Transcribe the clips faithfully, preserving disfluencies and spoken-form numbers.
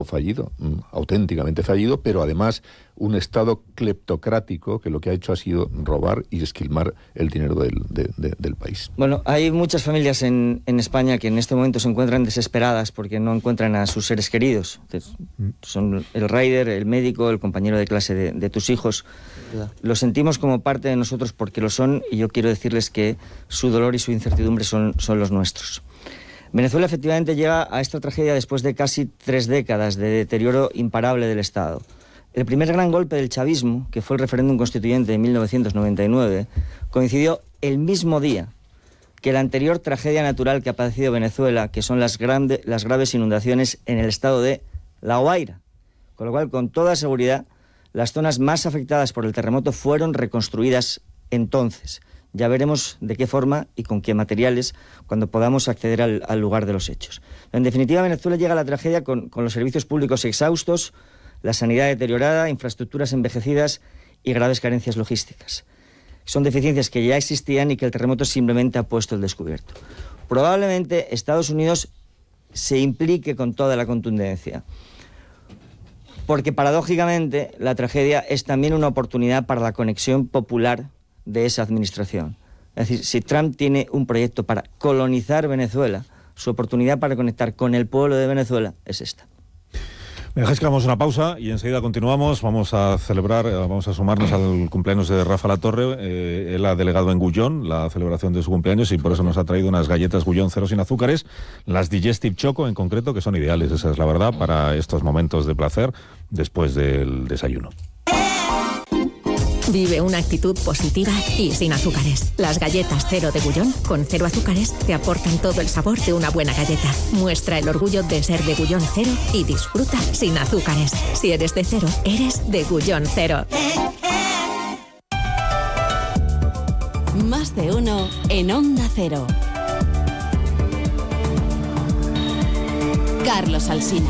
fallido, auténticamente fallido, pero además un Estado cleptocrático que lo que ha hecho ha sido robar y esquilmar el dinero del, de, de, del país. Bueno, hay muchas familias en, en España que en este momento se encuentran desesperadas porque no encuentran a sus seres queridos. Entonces, son el rider, el médico, el compañero de clase de, de tus hijos. Lo sentimos como parte de nosotros porque lo son, y yo quiero decirles que su dolor y su incertidumbre son, son los nuestros. Venezuela efectivamente llega a esta tragedia después de casi tres décadas de deterioro imparable del Estado. El primer gran golpe del chavismo, que fue el referéndum constituyente de mil novecientos noventa y nueve, coincidió el mismo día que la anterior tragedia natural que ha padecido Venezuela, que son las, grande, las graves inundaciones en el estado de La Guaira. Con lo cual, con toda seguridad, las zonas más afectadas por el terremoto fueron reconstruidas entonces. Ya veremos de qué forma y con qué materiales cuando podamos acceder al, al lugar de los hechos. En definitiva, Venezuela llega a la tragedia con, con los servicios públicos exhaustos, la sanidad deteriorada, infraestructuras envejecidas y graves carencias logísticas. Son deficiencias que ya existían y que el terremoto simplemente ha puesto al descubierto. Probablemente Estados Unidos se implique con toda la contundencia, porque paradójicamente la tragedia es también una oportunidad para la conexión popular de esa administración. Es decir, si Trump tiene un proyecto para colonizar Venezuela, su oportunidad para conectar con el pueblo de Venezuela es esta. Me dejáis que hagamos una pausa y enseguida continuamos. Vamos a celebrar, vamos a sumarnos al cumpleaños de Rafa Latorre. Eh, él ha delegado en Gullón la celebración de su cumpleaños y por eso nos ha traído unas galletas Gullón cero sin azúcares, las Digestive Choco en concreto, que son ideales, esa es la verdad, para estos momentos de placer después del desayuno. Vive una actitud positiva y sin azúcares. Las galletas cero de Gullón, con cero azúcares, te aportan todo el sabor de una buena galleta. Muestra el orgullo de ser de Gullón cero y disfruta sin azúcares. Si eres de cero, eres de Gullón cero. Más de uno en Onda Cero. Carlos Alsina.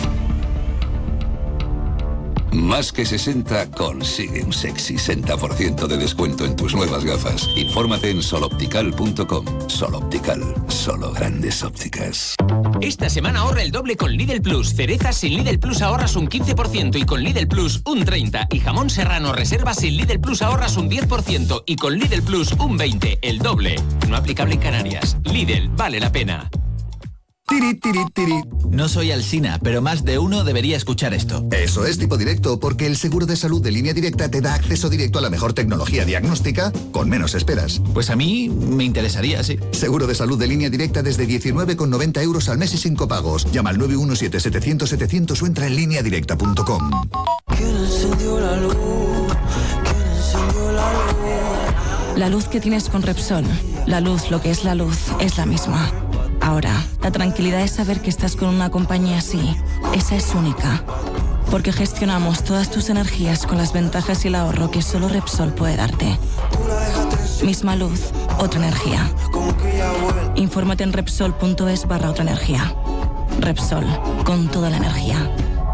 Más que sesenta consigue un sexy sesenta por ciento de descuento en tus nuevas gafas. Infórmate en sol optical punto com. Sol Optical, solo grandes ópticas. Esta semana ahorra el doble con Lidl Plus. Cerezas sin Lidl Plus ahorras un quince por ciento y con Lidl Plus un treinta por ciento. Y jamón serrano reserva sin Lidl Plus ahorras un diez por ciento y con Lidl Plus un veinte por ciento. El doble. No aplicable en Canarias. Lidl, vale la pena. Tiri, tiri, tiri. No soy Alsina, pero más de uno debería escuchar esto. Eso es Tipo Directo, porque el seguro de salud de Línea Directa te da acceso directo a la mejor tecnología diagnóstica con menos esperas. Pues a mí me interesaría, sí. Seguro de salud de Línea Directa desde diecinueve con noventa euros al mes y sin copagos. Llama al nueve uno siete setecientos setecientos o entra en línea directa punto com. ¿Quién encendió la luz? ¿Quién encendió la luz? La luz que tienes con Repsol, la luz, lo que es la luz, es la misma. Ahora, la tranquilidad es saber que estás con una compañía así. Esa es única. Porque gestionamos todas tus energías con las ventajas y el ahorro que solo Repsol puede darte. Misma luz, otra energía. Infórmate en Repsol punto es barra otra energía. Repsol, con toda la energía.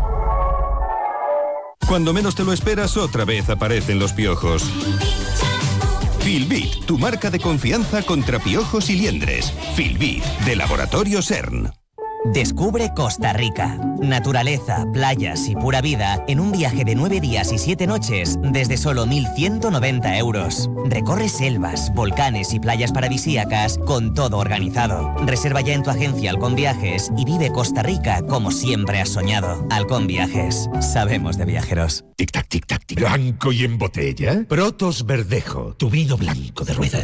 Cuando menos te lo esperas, otra vez aparecen los piojos. Filbit, tu marca de confianza contra piojos y liendres. Filbit, de Laboratorio CERN. Descubre Costa Rica. Naturaleza, playas y pura vida en un viaje de nueve días y siete noches desde solo mil ciento noventa euros. Recorre selvas, volcanes y playas paradisíacas con todo organizado. Reserva ya en tu agencia Halcón Viajes y vive Costa Rica como siempre has soñado. Halcón Viajes. Sabemos de viajeros. Tic-tac, tic-tac, tic. ¿Blanco y en botella? Protos Verdejo, tu vino blanco de rueda.